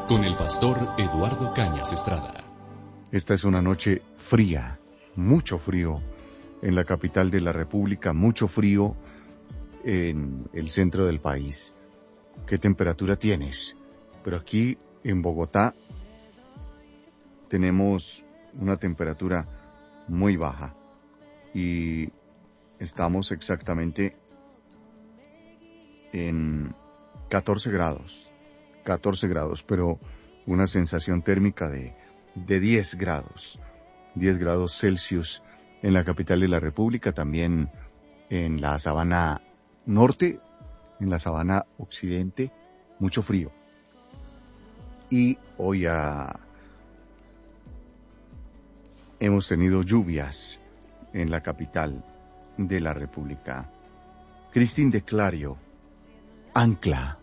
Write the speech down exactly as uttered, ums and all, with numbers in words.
con el pastor Eduardo Cañas Estrada. Esta es una noche fría, mucho frío en la capital de la República, mucho frío en el centro del país. ¿Qué temperatura tienes? Pero aquí en Bogotá tenemos una temperatura muy baja y estamos exactamente en catorce grados, catorce grados, pero una sensación térmica de, de diez grados, diez grados Celsius en la capital de la República, también en la sabana norte, en la sabana occidente, mucho frío. Y hoy ha, hemos tenido lluvias en la capital de la República. Cristín de Clario, Ancla.